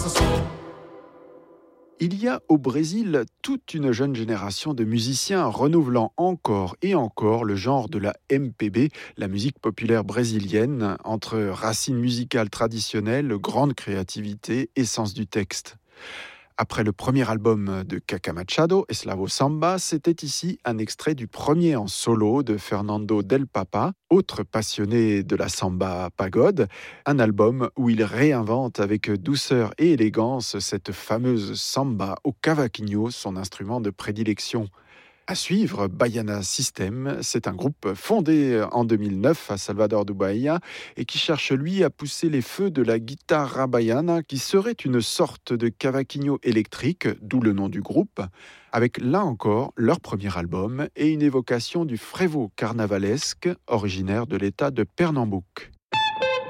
Il y a au Brésil toute une jeune génération de musiciens renouvelant encore et encore le genre de la MPB, la musique populaire brésilienne, entre racines musicales traditionnelles, grande créativité et sens du texte. Après le premier album de Cacá Machado, Eslavo Samba, c'était ici un extrait du premier en solo de Fernando Del Papa, autre passionné de la samba pagode, un album où il réinvente avec douceur et élégance cette fameuse samba au cavaquinho, son instrument de prédilection. À suivre, Baiana System, c'est un groupe fondé en 2009 à Salvador do Bahia et qui cherche lui à pousser les feux de la guitarra baiana qui serait une sorte de cavaquinho électrique, d'où le nom du groupe, avec là encore leur premier album et une évocation du frevo carnavalesque originaire de l'état de Pernambouc.